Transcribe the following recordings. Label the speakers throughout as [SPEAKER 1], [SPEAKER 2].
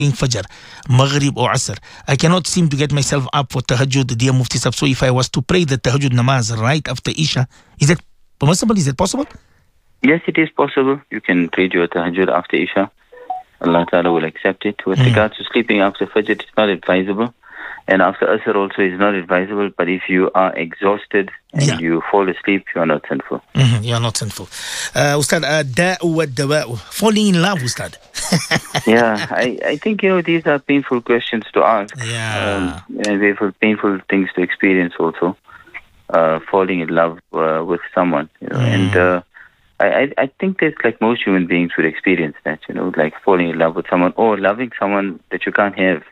[SPEAKER 1] Fajr, Maghrib or Asr. I cannot seem to get myself up for Tahajjud, dear Mufti Sab. So if I was to pray the Tahajjud namaz right after Isha, is it permissible? Is it possible?
[SPEAKER 2] Yes, it is possible. You can pray your Tahajjud after Isha. Allah Ta'ala will accept it. With regards to sleeping after Fajr, it's not advisable. And after Asr also is not advisable. But if you are exhausted and you fall asleep, you are not sinful.
[SPEAKER 1] You are not sinful. Ustad, da'u wa dawa'u. Falling in love, Ustad.
[SPEAKER 2] Yeah, I think, these are painful questions to ask.
[SPEAKER 1] Yeah.
[SPEAKER 2] And painful things to experience also. Falling in love with someone, and I think that like most human beings would experience that, like falling in love with someone or loving someone that you can't have.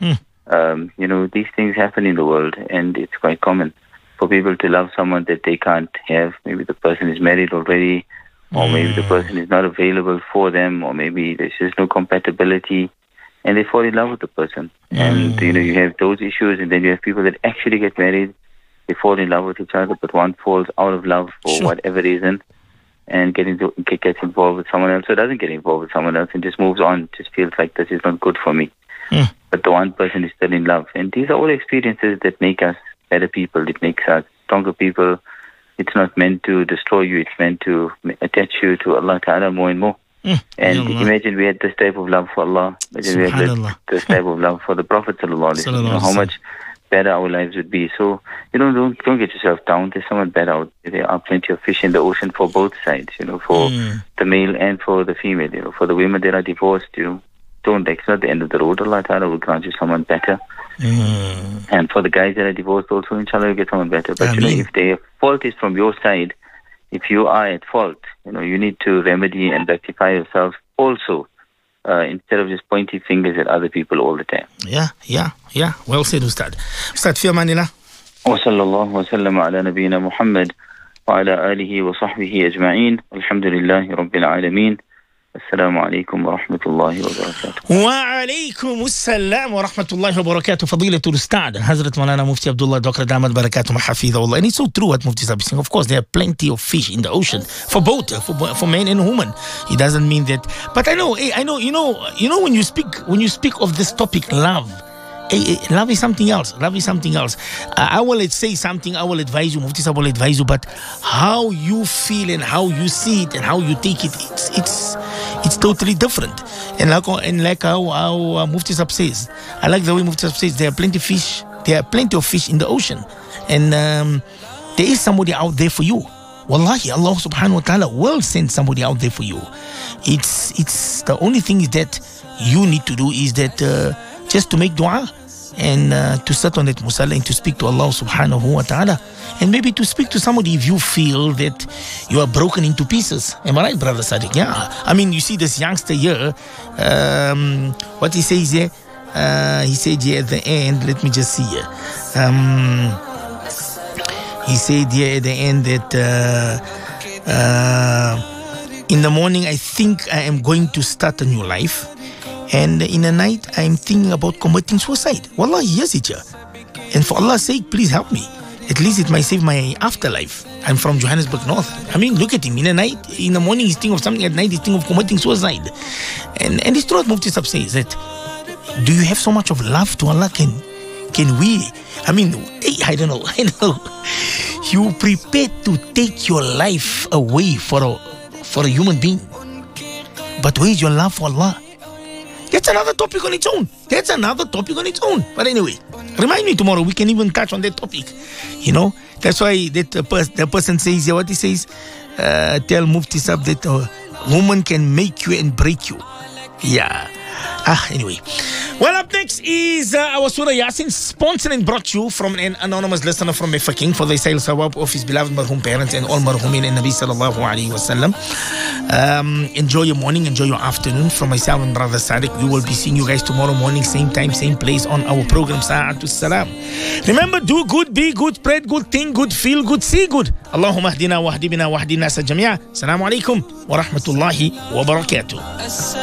[SPEAKER 2] These things happen in the world, and it's quite common for people to love someone that they can't have. Maybe the person is married already, or maybe the person is not available for them, or maybe there's just no compatibility, and they fall in love with the person. And, you have those issues, and then you have people that actually get married, they fall in love with each other, but one falls out of love for whatever reason, and gets involved with someone else, or doesn't get involved with someone else, and just moves on, just feels like this is not good for me. But the one person is still in love. And these are all experiences that make us better people. It makes us stronger people. It's not meant to destroy you. It's meant to attach you to Allah Ta'ala more and more. And imagine we had this type of love for Allah. Imagine we had this type of love for the Prophet Sallallahu Alaihi Wasallam. How much better our lives would be. So, don't get yourself down. There's someone better out there. There are plenty of fish in the ocean for both sides, for the male and for the female. For the women that are divorced, it's not the end of the road. Allah Ta'ala will grant you someone better. And for the guys that are divorced also, inshallah, you'll get someone better. But, if the fault is from your side, if you are at fault, you need to remedy and rectify yourself also, instead of just pointing fingers at other people all the time.
[SPEAKER 1] Yeah. Well said, Ustad. Ustad, fi amanillah.
[SPEAKER 2] Wa sallallahu wa sallam ala nabiyyina Muhammad wa ala alihi wa sahbihi ajma'in. Alhamdulillahi rabbil alameen. Assalamu alaikum wa rahmatullahi wa barakatuh.
[SPEAKER 1] Wa alaikum assalam wa rahmatullahi wa barakatuh. Fadilatul Ustad, Hazrat Maulana Mufti Abdullah Dr. Damat Barakatuh Mahafidhullah. And it's so true what Mufti Sabi saying. Of course, there are plenty of fish in the ocean for both, for men and women. It doesn't mean that. But I know, when you speak of this topic, love. Love is something else. I will say something, I will advise you, Mufti Sahib will advise you, but how you feel and how you see it and how you take it, it's totally different. And like how Mufti Sahib says, I like the way Mufti Sahib says, there are plenty of fish in the ocean, and there is somebody out there for you. Wallahi, Allah subhanahu wa ta'ala will send somebody out there for you. It's the only thing is that you need to do is that just to make dua and to sit on that musalla and to speak to Allah subhanahu wa ta'ala, and maybe to speak to somebody if you feel that you are broken into pieces. Am I right, Brother Sadiq? Yeah. I mean, you see this youngster here, what he says here, he said here at the end, let me just see here. He said here at the end that in the morning I think I am going to start a new life. And in the night, I'm thinking about committing suicide. Wallahi, yes, it's here. And for Allah's sake, please help me. At least it might save my afterlife. I'm from Johannesburg North. I mean, look at him. In the morning, he's thinking of something. At night, he's thinking of committing suicide. And it's true what Mufti Sahib says, that do you have so much of love to Allah? Can we? I mean, I don't know. You prepared to take your life away for a human being. But where is your love for Allah? That's another topic on its own. But anyway, remind me tomorrow. We can even touch on that topic. That's why the person says, what he says, tell Mufti Sahib that a woman can make you and break you. Yeah. Anyway. Well, up next is our Surah Yasin, sponsored and brought to you from an anonymous listener from Mefaking for the sale sawab of his beloved marhum parents and all marhumin and Nabi sallallahu alayhi wa sallam. Enjoy your morning, enjoy your afternoon. From myself and Brother Sadiq, we will be seeing you guys tomorrow morning, same time, same place on our program, Sa'atul Salam. Remember, do good, be good, spread good, think good, feel good, see good. Allahumma ahdina wa ahdi bina wa ahdi nasa jami'a. Assalamu alaikum wa rahmatullahi wa barakatuh.